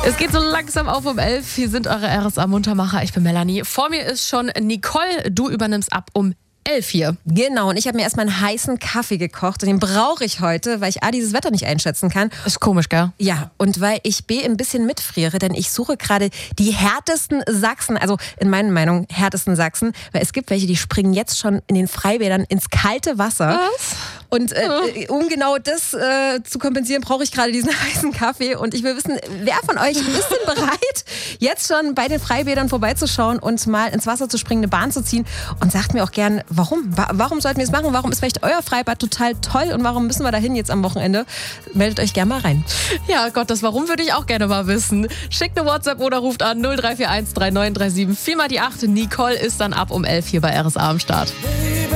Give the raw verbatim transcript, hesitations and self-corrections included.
Es geht so langsam auf um elf. Hier sind eure R S A-Muntermacher. Ich bin Melanie. Vor mir ist schon Nicole. Du übernimmst ab um elf hier. Genau, und ich habe mir erstmal einen heißen Kaffee gekocht und den brauche ich heute, weil ich A, dieses Wetter nicht einschätzen kann. Ist komisch, gell? Ja, und weil ich B, ein bisschen mitfriere, denn ich suche gerade die härtesten Sachsen, also in meiner Meinung härtesten Sachsen, weil es gibt welche, die springen jetzt schon in den Freibädern ins kalte Wasser. Was? Und äh, um genau das äh, zu kompensieren, brauche ich gerade diesen heißen Kaffee. Und ich will wissen, wer von euch ist denn bereit, jetzt schon bei den Freibädern vorbeizuschauen und mal ins Wasser zu springen, eine Bahn zu ziehen? Und sagt mir auch gern, warum? Warum sollten wir es machen? Warum ist vielleicht euer Freibad total toll? Und warum müssen wir dahin jetzt am Wochenende? Meldet euch gerne mal rein. Ja, Gott, das Warum würde ich auch gerne mal wissen. Schickt eine WhatsApp oder ruft an null drei vier eins drei neun drei sieben vier mal die acht. Nicole ist dann ab um elf hier bei R S A am Start.